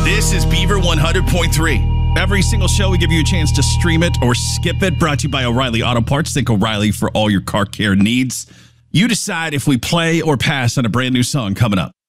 This is Beaver 100.3. Every single show, we give you a chance to stream it or skip it. Brought to you by O'Reilly Auto Parts. Think O'Reilly for all your car care needs. You decide if we play or pass on a brand new song coming up.